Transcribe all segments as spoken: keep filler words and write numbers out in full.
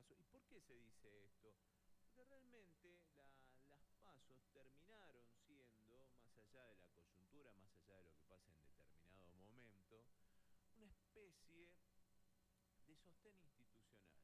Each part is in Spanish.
PASO. ¿Y por qué se dice esto? Porque realmente la, las PASOs terminaron siendo, más allá de la coyuntura, más allá de lo que pasa en determinado momento, una especie de sostén institucional.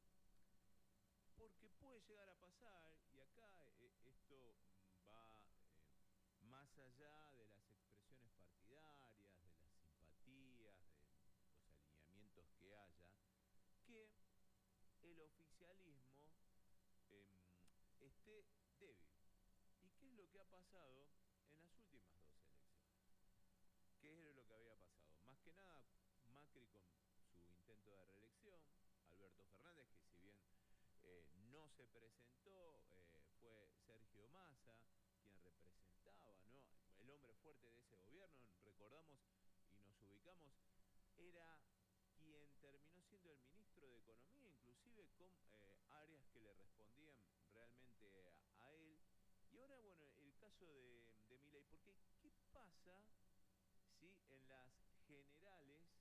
Porque puede llegar a pasar, y acá eh, esto va eh, más allá de las expresiones partidarias, de las simpatías, de los alineamientos que haya, que el oficialismo eh, esté débil. ¿Y qué es lo que ha pasado en las últimas dos elecciones? ¿Qué es lo que había pasado? Más que nada, Macri con su intento de reelección, Alberto Fernández, que si bien eh, no se presentó, eh, fue Sergio Massa quien representaba, ¿no? El hombre fuerte de ese gobierno, recordamos y nos ubicamos, era quien terminó siendo el ministro de Economía, inclusive con eh, áreas que le respondían realmente a, a él. Y ahora, bueno, el caso de, de Milei, porque ¿qué pasa si en las generales,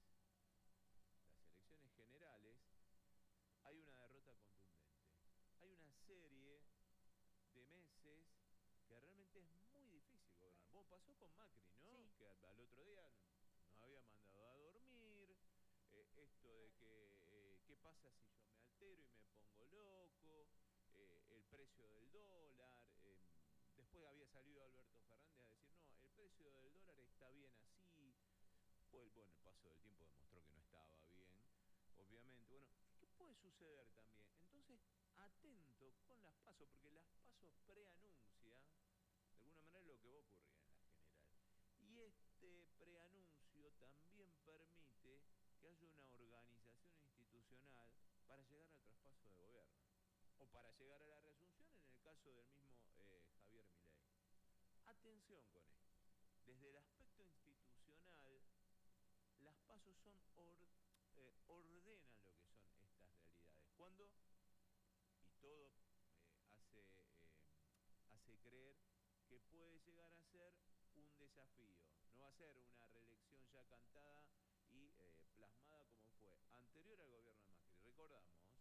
las elecciones generales, hay una derrota contundente? Hay una serie de meses que realmente es muy difícil gobernar. Bueno, pasó con Macri, ¿no? Sí. Que al, al otro día nos había mandado a dormir, eh, esto de que, eh, ¿qué pasa si yo me altero y me pongo loco? Eh, el precio del dólar. Eh, después había salido Alberto Fernández a decir, no, el precio del dólar está bien así. Pues, bueno, el paso del tiempo demostró que no estaba bien, obviamente. Bueno, ¿qué puede suceder también? Entonces, atento con las PASO, porque las PASO preanuncia, de alguna manera, lo que va a ocurrir en la general. Y este preanuncio también permite que haya una organización institucional para llegar al traspaso de gobierno. O para llegar a la reasunción en el caso del mismo eh, Javier Milei. Atención con esto. Desde el aspecto institucional, las PASO son or, eh, ordenan lo que son estas realidades. Cuando, y todo eh, hace, eh, hace creer que puede llegar a ser un desafío. No va a ser una reelección ya cantada y eh, plasmada como fue anterior al gobierno de Macri. Recordamos,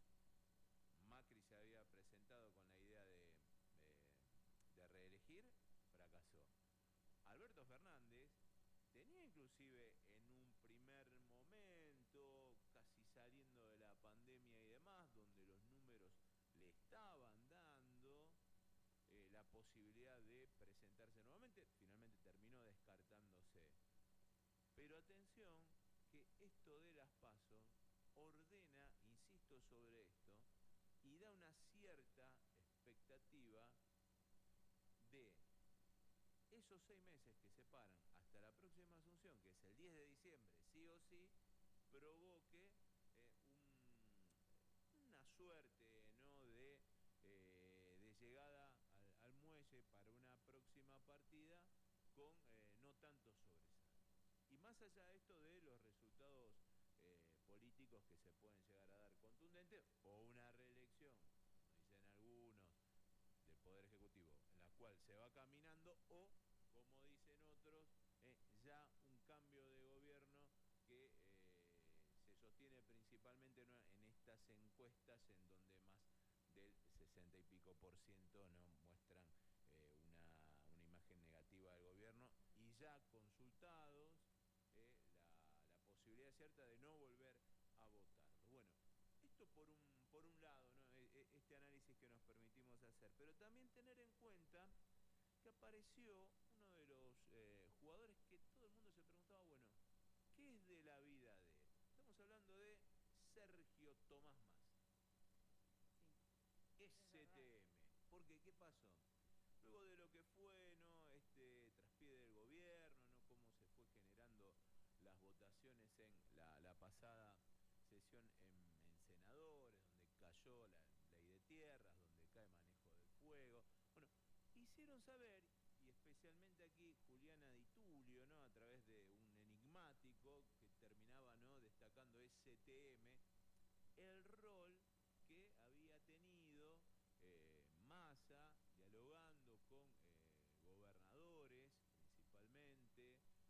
Macri se había presentado con la idea de, de, de reelegir, fracasó. Alberto Fernández tenía inclusive en un primer momento, casi saliendo de la pandemia y demás, donde los números le estaban dando eh, la posibilidad de presentarse nuevamente, finalmente terminó descartándose. Pero atención, que esto de las PASO ordena, insisto sobre esto, y da una cierta expectativa de esos seis meses que separan hasta la próxima Asunción, que es el diez de diciembre, sí o sí, provoque eh, un, una suerte, ¿no?, de, eh, de llegada al, al muelle para una próxima partida con eh, no tantos sobresaltos. Y más allá de esto de los resultados eh, políticos que se pueden llegar a dar contundentes, o una reelección, como dicen algunos, del Poder Ejecutivo, en la cual se va caminando, o, como dicen otros, eh, ya un cambio de gobierno que eh, se sostiene principalmente, ¿no?, en estas encuestas en donde más del sesenta y pico por ciento no muestran eh, una, una imagen negativa del gobierno, y ya consultados eh, la, la posibilidad cierta de no volver a votarlo. Bueno, esto por un, por un lado, ¿no?, este análisis que nos permitimos hacer, pero también tener en cuenta que apareció uno de los eh, jugadores que todo el mundo se preguntaba, bueno, ¿qué es de la vida de él? Estamos hablando de Sergio Tomás Massa, Sí, es S verdad. T M. Porque, ¿qué pasó? Luego de lo que fue, ¿no?, este traspié del gobierno, ¿no?, cómo se fue generando las votaciones en la, la pasada sesión en, en senadores, donde cayó la ley de tierras, donde cae manejo del fuego. Bueno, hicieron saber, y especialmente aquí Juliana Di Tulio, ¿no?, a través de un enigmático que terminaba, ¿no?, destacando S T M, el